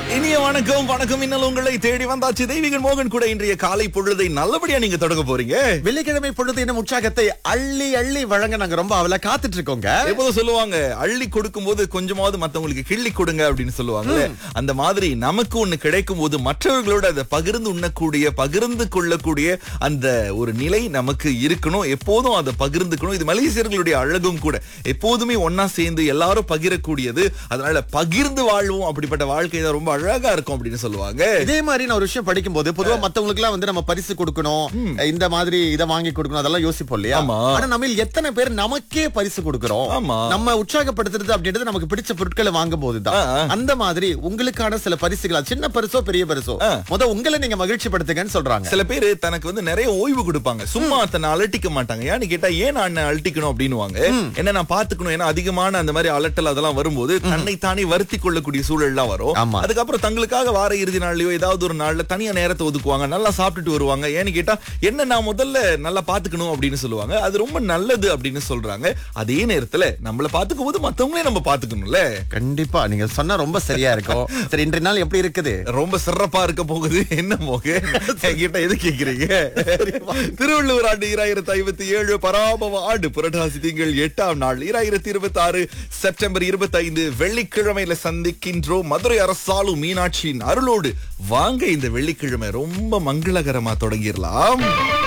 இனிய வணக்கம் வணக்கம். இன்னும் உங்களை தேடி வந்தாச்சு தெய்வீகன் மோகன் கூட இன்றைய காலை பொழுதை நல்லபடியா நீங்க தொடங்க போறீங்க. வெள்ளிக்கிழமை பொழுது என்ன உற்சாகத்தை அள்ளி அள்ளி வழங்க நாங்க ரொம்ப அவளை காத்துட்டு இருக்கோங்க. எப்போதும் சொல்லுவாங்க, அள்ளி கொடுக்கும் போது கொஞ்சமாவது மத்தவங்களுக்கு கிள்ளி கொடுங்க அப்படின்னு சொல்லுவாங்க. அந்த மாதிரி நமக்கு ஒண்ணு கிடைக்கும் போது மற்றவர்களோட அதை பகிர்ந்து உண்ணக்கூடிய, பகிர்ந்து கொள்ளக்கூடிய அந்த ஒரு நிலை நமக்கு இருக்கணும். எப்போதும் அதை பகிர்ந்துக்கணும். இது மலேசியர்களுடைய அழகும் கூட. எப்போதுமே ஒன்னா சேர்ந்து எல்லாரும் பகிரக்கூடியது. அதனால பகிர்ந்து வாழ்வோம். அப்படிப்பட்ட வாழ்க்கை தான் ரொம்ப அழகா இருக்கும் அப்படின்னு சொல்லுவாங்க. இதே மாதிரி நான் ஒரு விஷயம் படிக்கும் போது பொதுவா மத்தவங்களுக்கு எல்லாம் வந்து நம்ம பரிசு கொடுக்கணும், இந்த மாதிரி இதை வாங்கி கொடுக்கணும், அதெல்லாம் யோசிப்போம் இல்லையா? ஆனா நம்ம எத்தனை பேர் நமக்கே பரிசு கொடுக்கிறோம்? நம்ம உற்சாகப்படுத்துறது அப்படின்றது நமக்கு பிடிச்ச பொருட்களை வாங்கும் போதுதான். அந்த மாதிரி உங்களுக்கான சில பரிசுகள், சின்ன பரிசோ பெரிய பரிசோ, உங்களை நீங்க மகிழ்ச்சி படுத்துங்கன்னு சொல்றாங்க. சில பேர் தனக்கு வந்து நிறைய ஓய்வு கொடுப்பாங்க, சும்மா தன்னை அலட்டிக்க மாட்டாங்க. ஏன்னு கேட்டா, ஏன் நான் அலட்டிக்கணும் அப்படின்னுவாங்க. என்ன நான் பாத்துக்கணும். ஏன்னா அதிகமான அந்த மாதிரி அலட்டல் அதெல்லாம் வரும்போது தன்னை தானே வருத்தி கொள்ளக்கூடிய சூழல்லாம் வரும். அதுக்கப்புறம் தங்களுக்காக வார இறுதி நாள்லயோ ஏதாவது ஒரு நாள்ல தனியா நேரத்தை ஒதுக்குவாங்க, நல்லா சாப்பிட்டுட்டு வருவாங்க. ஏன்னு கேட்டா, என்ன நான் முதல்ல நல்லா பாத்துக்கணும் அப்படின்னு சொல்லுவாங்க. அது ரொம்ப நல்லது அப்படின்னு சொல்றாங்க. அதே நேரத்துல நம்மள பாத்துக்கும் போது மத்தவங்களே நம்ம பாத்துக்கணும்ல. கண்டிப்பா நீங்க சொன்னா ரொம்ப சரியா இருக்கும். சரி, இன்றைய நாள் எப்படி இருக்குது? ரொம்ப சிறப்பா இருக்க போகுது. என்ன மோக என்கிட்ட எது கேக்குறீங்க? திருவள்ளுவர் ஆண்டு 2057 பராபவ ஆண்டு புரட்டாசி திங்கள் 8ஆம் நாள் 2026 செப்டம்பர் 25 வெள்ளிக்கிழமையில சந்திக்கின்றோம். மதுரை அரசாளும் மீனாட்சியின் அருளோடு வாங்க இந்த வெள்ளிக்கிழமை ரொம்ப மங்களகரமா தொடங்கிடலாம்.